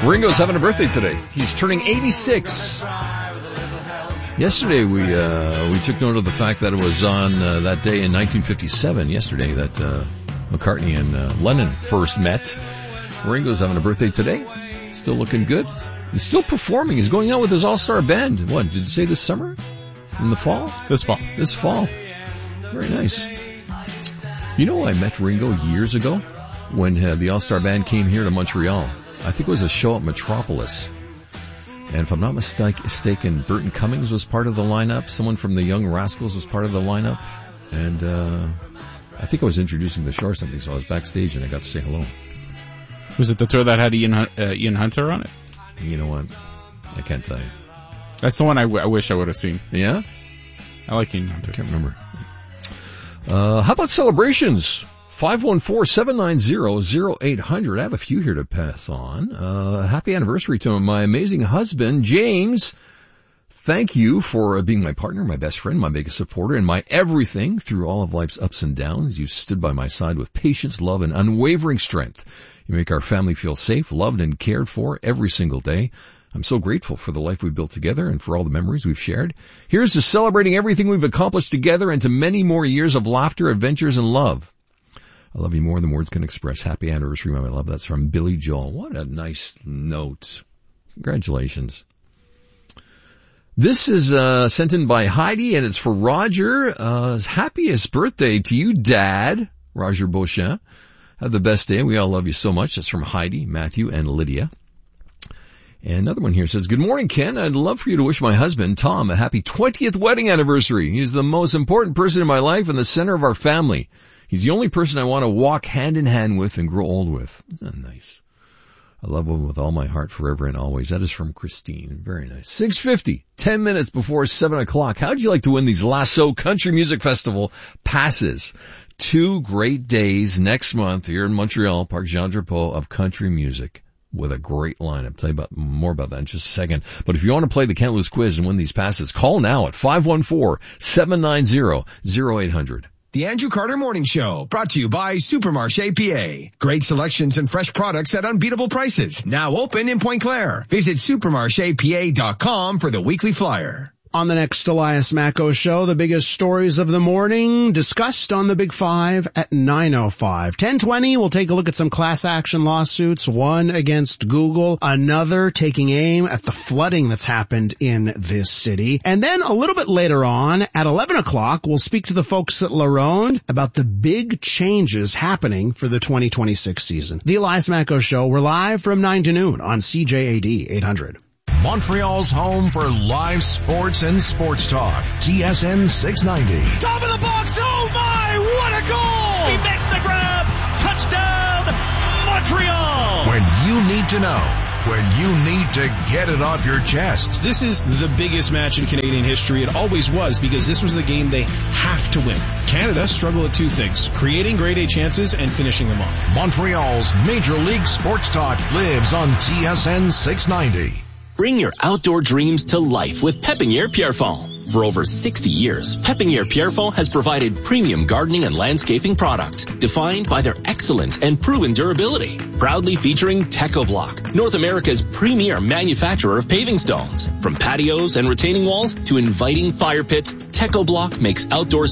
Ringo's having a birthday today. He's turning 86. Yesterday we took note of the fact that it was on that day in 1957, yesterday, that McCartney and Lennon first met. Ringo's having a birthday today. Still looking good. He's still performing. He's going out with his all-star band. What, did you say this summer? In the fall? This fall. This fall. Very nice. You know, I met Ringo years ago when the all-star band came here to Montreal. I think it was a show at Metropolis. And if I'm not mistaken, Burton Cummings was part of the lineup. Someone from the Young Rascals was part of the lineup. And I think I was introducing the show or something, so I was backstage and I got to say hello. Was it the tour that had Ian Hunter on it? You know what? I can't tell you. That's the one I wish I would have seen. Yeah? I like Ian Hunter. I can't remember. How about celebrations? 514-790-0800. I have a few here to pass on. Happy anniversary to my amazing husband, James. Thank you for being my partner, my best friend, my biggest supporter, and my everything through all of life's ups and downs. You stood by my side with patience, love, and unwavering strength. You make our family feel safe, loved, and cared for every single day. I'm so grateful for the life we've built together and for all the memories we've shared. Here's to celebrating everything we've accomplished together and to many more years of laughter, adventures, and love. I love you more than words can express. Happy anniversary, my love. That's from Billy Joel. What a nice note. Congratulations. This is sent in by Heidi, and it's for Roger. Happiest birthday to you, Dad. Roger Beauchamp. Have the best day. We all love you so much. That's from Heidi, Matthew, and Lydia. And another one here says, good morning, Ken. I'd love for you to wish my husband, Tom, a happy 20th wedding anniversary. He's the most important person in my life and the center of our family. He's the only person I want to walk hand in hand with and grow old with. Isn't that nice? I love him with all my heart forever and always. That is from Christine. Very nice. 6:50, 10 minutes before 7 o'clock. How'd you like to win these Lasso Country Music Festival passes? 2 great days next month here in Montreal, Parc Jean-Drapeau, of country music with a great lineup. I'll tell you more about that in just a second. But if you want to play the Can't Lose quiz and win these passes, call now at 514-790-0800. The Andrew Carter Morning Show, brought to you by Supermarché PA. Great selections and fresh products at unbeatable prices. Now open in Pointe Claire. Visit supermarchepa.com for the weekly flyer. On the next Elias Macco Show, the biggest stories of the morning discussed on the Big Five at 9:05. 10:20, we'll take a look at some class action lawsuits, one against Google, another taking aim at the flooding that's happened in this city. And then a little bit later on, at 11 o'clock, we'll speak to the folks at LaRonde about the big changes happening for the 2026 season. The Elias Macco Show, we're live from 9 to noon on CJAD 800. Montreal's home for live sports and sports talk. TSN 690. Top of the box. Oh my, what a goal! He makes the grab. Touchdown, Montreal! When you need to know. When you need to get it off your chest. This is the biggest match in Canadian history. It always was, because this was the game they have to win. Canada struggle at 2 things: creating grade A chances and finishing them off. Montreal's Major League Sports Talk lives on TSN 690. Bring your outdoor dreams to life with Pépinière Pierrefonds. For over 60 years, Pépinière Pierrefonds has provided premium gardening and landscaping products defined by their excellent and proven durability. Proudly featuring TechoBlock, North America's premier manufacturer of paving stones. From patios and retaining walls to inviting fire pits, TechoBlock makes outdoor